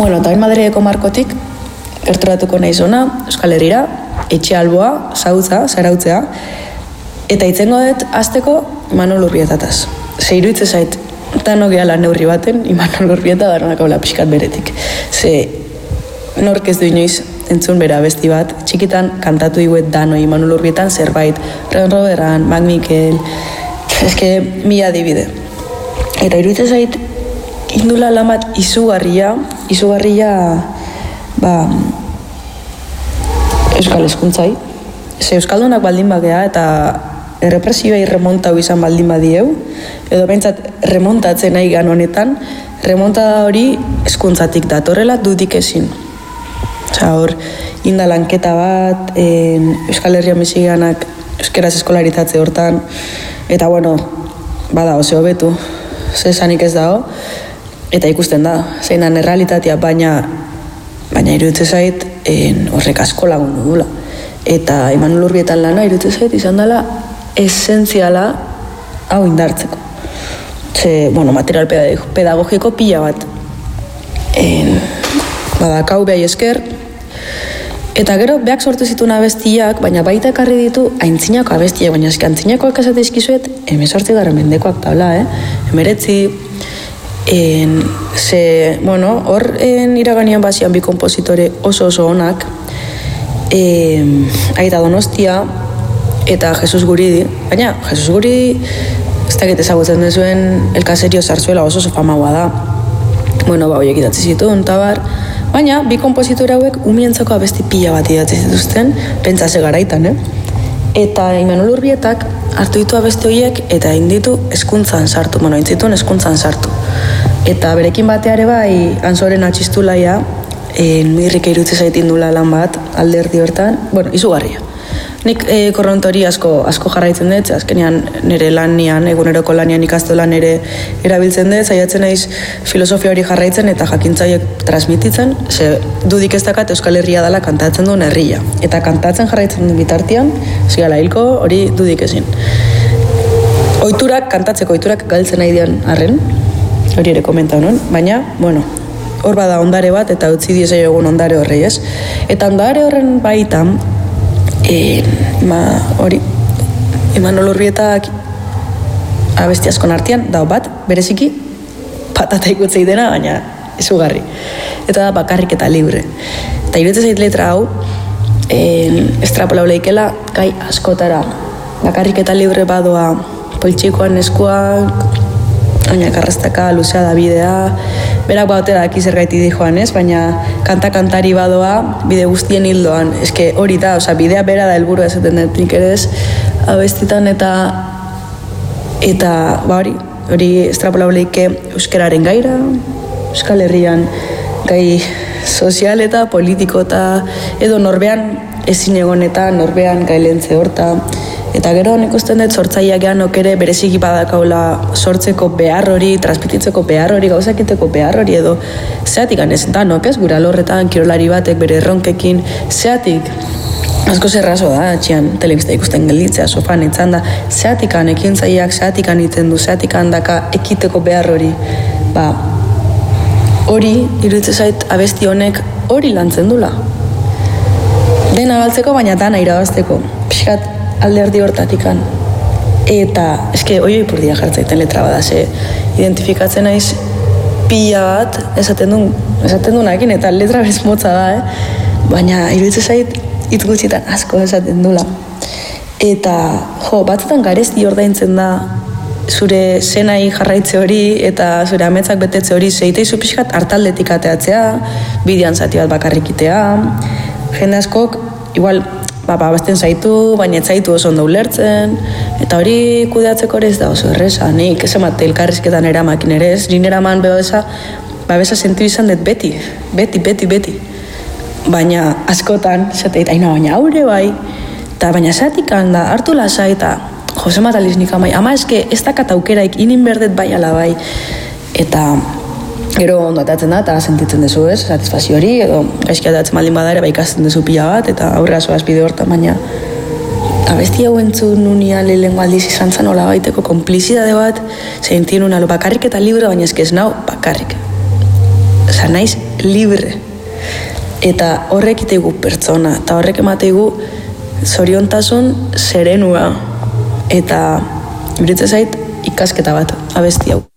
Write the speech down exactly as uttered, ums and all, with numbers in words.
Bueno, eta Madrileko markotik, gerturatuko nahi zona, Euskal Herrira, etxe alboa, zautza, zarautzea, eta itzengo dut, azteko, Imanol Urbietataz. Ze iruitze zait, eta no gehala neurri baten, Imanol Urbieta daronak haula pixkat beretik. Ze, nork ez du inoiz, entzun bera abesti bat, txikitan kantatu iguet dano Imanol Urbietan zerbait, Ren Roberan, Mac Mikel, eske mila adibide. Eta iruitze zait, indula lan bat izugarria, izugarria, ba, euskal hezkuntzai. Ze euskaldunak baldin bagea eta errepresioa irremontau izan baldin badieu, edo behintzat remontatzen nahi gan honetan, remontada hori hezkuntzatik datorrela dudik ezin. Osa, hor, inda lanketa bat, en, Euskal Herrian biziganak euskeraz eskolarizatze hortan, eta bueno, bada, oze hobetu, ze esanik ez dago, eta ikusten da, zeinan errealitatea, baina baina iruditze zait en, horrek asko lagundu dula. Eta Imanol Urbietan lana iruditze zait izan dela esentziala hau indartzeko. Ze, bueno, material pedagogiko pila bat. En, badakau behai esker, eta gero beak sortu zituen abestiak, baina baita ekarri ditu aintzinako abestiak, baina eski antzinakoak esate izkizuet, hemezortzi garren mendekoak tabla, eh? Emeretzi, en, ze, bueno, hor en iraganian bazian bi kompositore oso oso onak, en, Aita Donostia eta Jesus Guridi, baina Jesus Guridi ez dakit ezagutzen dezuen El Caserio Zarzuela oso oso famaua da. Bueno, ba, horiek idatzi zituen, tabar, baina bi kompositore hauek umientzako abesti pila bat idatzi zituzten, pentsa ze garaitan, eh? Eta Imanol Urbietak hartu ditu abesti horiek eta inditu hezkuntzan sartu, bueno, intzituen hezkuntzan sartu. Eta berekin bateare bai, Antzoren atxistulaia, en mirrik irutze zaitin dula lan bat, alderdi hortan, bueno, izugarria. Nik e, korrontori asko, asko jarraitzen dut, azkenean nire lanian, eguneroko lanian ikastolan ere erabiltzen dut, zaiatzen naiz filosofia hori jarraitzen eta jakintzaiek transmititzen, ze dudik ez dakat Euskal Herria dela kantatzen duen herria. Eta kantatzen jarraitzen duen bitartian, zigala hilko hori dudik ezin. Oiturak, kantatzeko oiturak galtzen nahi dian arren, hori ere komenta honen, baina, bueno, hor bada ondare bat eta utzi diezai egun ondare horrei ez. Eta ondare horren baitan, E, ma, hori, Imanol Urbietak abesti askon artean, dao bat, bereziki, patata ikutzei dena, baina izugarri. Eta da bakarrik eta libre. Eta iruditzen zait letra hau, e, estrapolau leikela, gai askotara. Bakarrik eta libre badoa, poltsikoan eskuak, baina karrastaka, luzea da bidea, berak bautera daki zergaiti di joan, ez? Baina kanta-kantari badoa bide guztien hildoan. Eske hori da, oza, bidea bera da helburua esaten dut nik ere ez, abestitan eta eta, ba hori, hori estrapolau leike euskararen gaira, Euskal Herrian gai sozial eta politiko eta edo norbean ezin egon eta norbean gailentze horta. Eta gero nik usten dut sortzaileak eanok ere bereziki badakaula sortzeko behar hori, transmititzeko behar hori, gauzakiteko behar hori edo zeatik anez, danok ez, gura lorretan, kirolari batek bere erronkekin, zeatik, asko zerrazo da, txian telebista ikusten gelditzea, sofan itzan da, zeatik anekin zaiak, zeatik aniten du, zeatik handaka ekiteko behar hori, ba, hori, iruditzen zait abesti honek hori lantzen dula. Dena galtzeko, baina dana irabazteko, pixkat, alderdi hortatikan. Eta, eske, oi ipurdia jartzaiten letra bada, ze identifikatzen naiz pila bat, esaten duen, esaten duenakin, eta letra bez motza da, eh? Baina, iruditzen zait, hitz gutxitan asko esaten dula. Eta, jo, batzutan garesti ordaintzen da, zure zenai jarraitze hori, eta zure ametsak betetze hori, zeiteizu pixkat hartaldetik ateatzea, bidean zati bat bakarrikitea, jende askok, igual, ba, babesten zaitu, baina ez zaitu oso ondo ulertzen, eta hori kudeatzeko ere ez da oso erresa, nik ez emate elkarrizketan eramakin ere ez, nire eraman babesa, babesa sentu izan dut beti, beti, beti, beti. Baina askotan, zateit, aina baina haure bai, eta baina zatik handa, hartu lasai, eta Jose Mataliz nik amai, ama eske ez dakat aukeraik inin berdet bai ala bai, eta gero ondo atatzen da, eta sentitzen dezu ez, satisfazio hori, edo gaizki atatzen maldin bada ere, ba ikasten dezu pila bat, eta aurrera zoaz bide hortan, baina abesti hau entzun nunia lehenengo aldiz izan zan hola baiteko konplizidade bat, zeintin unalo bakarrik eta libre, baina eske ez nau bakarrik. oza, naiz libre. Eta horrek iteigu pertsona, eta horrek emateigu zoriontasun serenua. Eta iruditzen zait ikasketa bat abesti hau.